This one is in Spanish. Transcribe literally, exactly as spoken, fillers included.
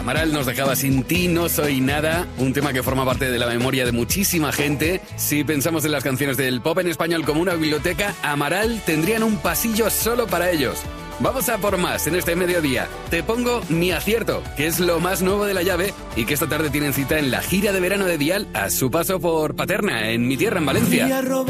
Amaral nos dejaba Sin ti no soy nada, un tema que forma parte de la memoria de muchísima gente. Si pensamos en las canciones del pop en español como una biblioteca, Amaral tendrían un pasillo solo para ellos. Vamos a por más en este mediodía. Te pongo Mi acierto, que es lo más nuevo de La Llave y que esta tarde tienen cita en la gira de verano de Dial a su paso por Paterna, en mi tierra, en Valencia.